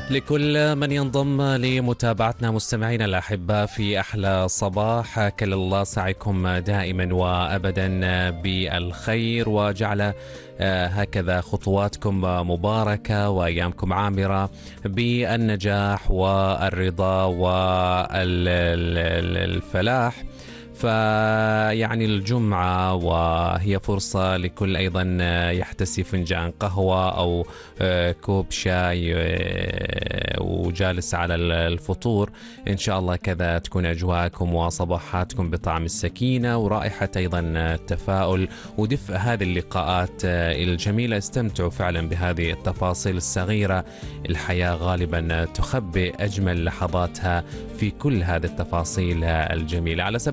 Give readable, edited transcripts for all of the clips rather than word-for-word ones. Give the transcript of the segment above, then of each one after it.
لكل من ينضم لمتابعتنا مستمعينا الأحباء في أحلى صباح، كل الله سعيكم دائما وأبدا بالخير، وجعل هكذا خطواتكم مباركة وأيامكم عامرة بالنجاح والرضا والفلاح. فيعني الجمعة وهي فرصة لكل أيضا يحتسي فنجان قهوة أو كوب شاي وجالس على الفطور. إن شاء الله كذا تكون أجواءكم وصباحاتكم بطعم السكينة ورائحة أيضا التفاؤل ودفء هذه اللقاءات الجميلة. استمتعوا فعلا بهذه التفاصيل الصغيرة، الحياة غالبا تخبئ أجمل لحظاتها في كل هذه التفاصيل الجميلة. على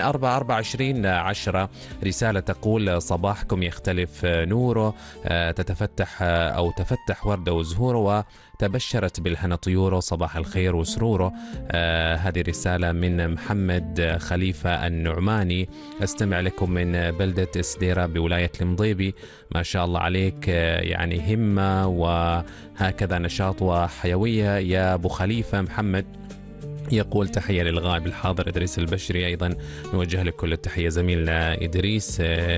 72442010 رسالة تقول: صباحكم يختلف نوره، تتفتح أو تفتح وردة وزهوره وتبشرت بالهنا طيوره، صباح الخير وسروره. هذه رسالة من محمد خليفة النعماني. استمع لكم من بلدة إسديرة بولاية المضيبي. ما شاء الله عليك، يعني همة وهكذا نشاط وحيوية يا أبو خليفة محمد. يقول: تحية للغائب الحاضر إدريس البشري. أيضا نوجه لك كل التحية زميلنا إدريس.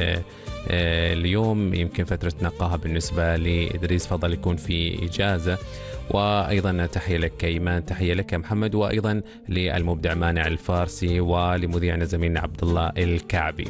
اليوم يمكن فترة نقاهة بالنسبة لإدريس، فضل يكون في إجازة. وأيضا تحية لك إيمان، تحية لك محمد، وأيضا للمبدع مانع الفارسي ولمذيعنا زميلنا عبد الله الكعبي.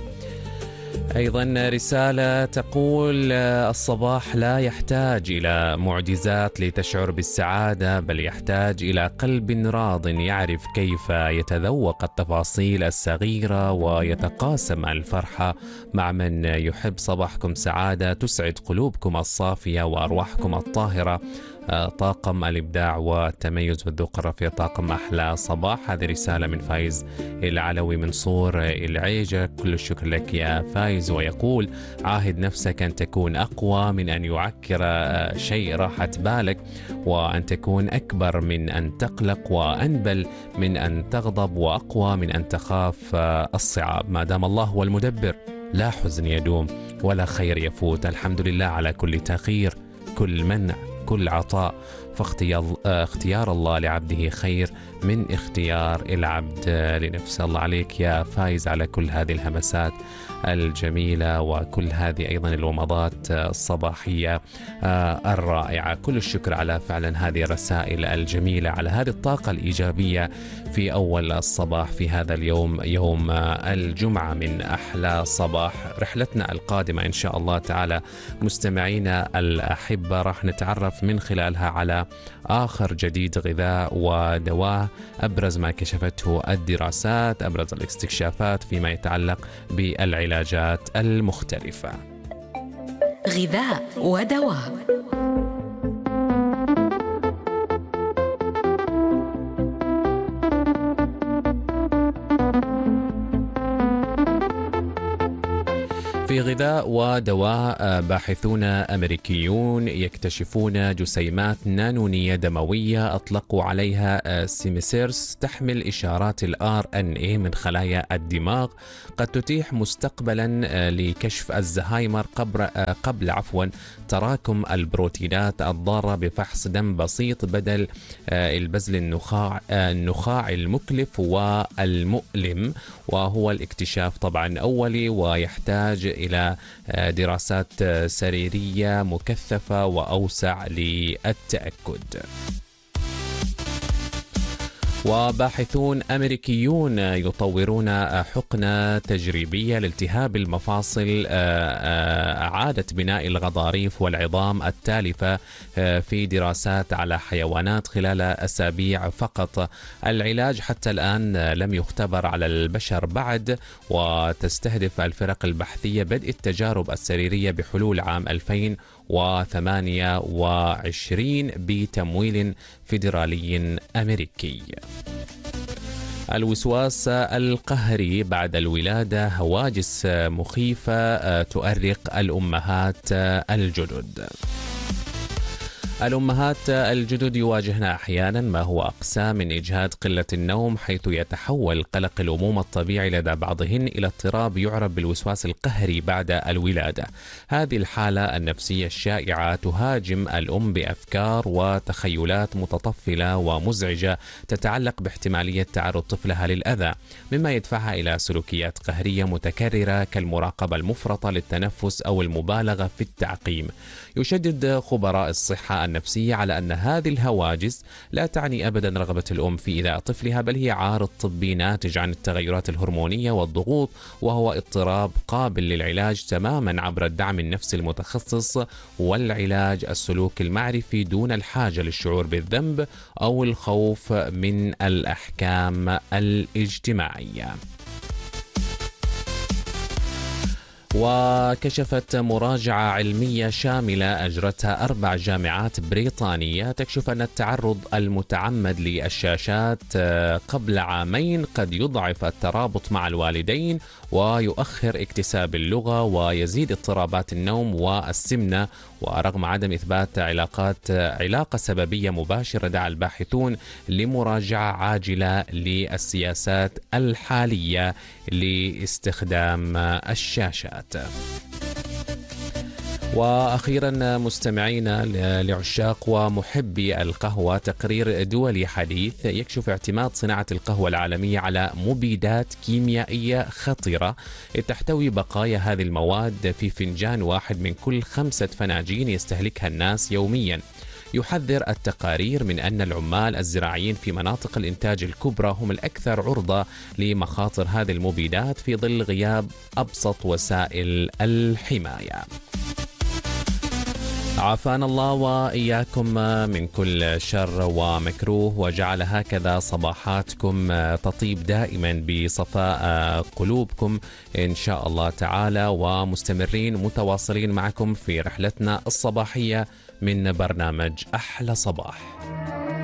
أيضا رسالة تقول: الصباح لا يحتاج إلى معجزات لتشعر بالسعادة، بل يحتاج إلى قلب راض يعرف كيف يتذوق التفاصيل الصغيرة ويتقاسم الفرحة مع من يحب. صباحكم سعادة تسعد قلوبكم الصافية وأرواحكم الطاهرة. طاقم الإبداع والتميز والذوق الرفيع، طاقم أحلى صباح. هذه رسالة من فايز العلوي من صور العيجة. كل الشكر لك يا فايز. ويقول: عاهد نفسك أن تكون أقوى من أن يعكر شيء راحة بالك، وأن تكون أكبر من أن تقلق، وأنبل من أن تغضب، وأقوى من أن تخاف الصعاب. ما دام الله هو المدبر لا حزن يدوم ولا خير يفوت. الحمد لله على كل تغيير، كل منع، كل عطاء. فاختيار الله لعبده خير من اختيار العبد لنفسه. الله عليك يا فايز على كل هذه الهمسات الجميلة وكل هذه أيضا الومضات الصباحية الرائعة. كل الشكر على فعلا هذه الرسائل الجميلة، على هذه الطاقة الإيجابية في أول الصباح في هذا اليوم، يوم الجمعة من أحلى صباح. رحلتنا القادمة إن شاء الله تعالى مستمعينا الأحبة راح نتعرف من خلالها على آخر جديد غذاء ودواء، أبرز ما كشفته الدراسات، أبرز الاستكشافات فيما يتعلق بالعلاجات المختلفة. غذاء ودواء. في غذاء ودواء، باحثون أمريكيون يكتشفون جسيمات نانونية دموية أطلقوا عليها سيميسيرس تحمل إشارات الRNA من خلايا الدماغ، قد تتيح مستقبلا لكشف الزهايمر قبل تراكم البروتينات الضارة بفحص دم بسيط بدل البذل النخاع المكلف والمؤلم. وهو الاكتشاف طبعا أولي ويحتاج إلى دراسات سريرية مكثفة وأوسع للتأكد. وباحثون أمريكيون يطورون حقنة تجريبية لالتهاب المفاصل أعادت بناء الغضاريف والعظام التالفة في دراسات على حيوانات خلال أسابيع فقط. العلاج حتى الآن لم يختبر على البشر بعد، وتستهدف الفرق البحثية بدء التجارب السريرية بحلول عام 2028 بتمويل فيدرالي أمريكي. الوسواس القهري بعد الولادة، هواجس مخيفة تؤرق الأمهات الجدد. الأمهات الجدد يواجهن أحيانا ما هو أقسى من إجهاد قلة النوم، حيث يتحول قلق الأمومة الطبيعي لدى بعضهن إلى اضطراب يعرف بالوسواس القهري بعد الولادة. هذه الحالة النفسية الشائعة تهاجم الأم بأفكار وتخيلات متطفلة ومزعجة تتعلق باحتمالية تعرض طفلها للأذى، مما يدفعها إلى سلوكيات قهرية متكررة كالمراقبة المفرطة للتنفس أو المبالغة في التعقيم. يشدد خبراء الصحة النفسية على أن هذه الهواجس لا تعني أبدا رغبة الأم في إيذاء طفلها، بل هي عارض طبي ناتج عن التغيرات الهرمونية والضغوط، وهو اضطراب قابل للعلاج تماما عبر الدعم النفسي المتخصص والعلاج السلوك المعرفي دون الحاجة للشعور بالذنب أو الخوف من الأحكام الاجتماعية. وكشفت مراجعة علمية شاملة أجرتها 4 جامعات بريطانية تكشف أن التعرض المتعمد للشاشات قبل عامين قد يضعف الترابط مع الوالدين ويؤخر اكتساب اللغة ويزيد اضطرابات النوم والسمنة. ورغم عدم إثبات علاقة سببية مباشرة، دعا الباحثون لمراجعة عاجلة للسياسات الحالية لاستخدام الشاشات. وأخيرا مستمعينا لعشاق ومحبي القهوة، تقرير دولي حديث يكشف اعتماد صناعة القهوة العالمية على مبيدات كيميائية خطرة تحتوي بقايا هذه المواد في فنجان واحد من كل 5 فناجين يستهلكها الناس يوميا. يحذر التقارير من أن العمال الزراعيين في مناطق الإنتاج الكبرى هم الأكثر عرضة لمخاطر هذه المبيدات في ظل غياب أبسط وسائل الحماية. عافانا الله وإياكم من كل شر ومكروه، وجعل هكذا صباحاتكم تطيب دائما بصفاء قلوبكم إن شاء الله تعالى، ومستمرين متواصلين معكم في رحلتنا الصباحية من برنامج أحلى صباح.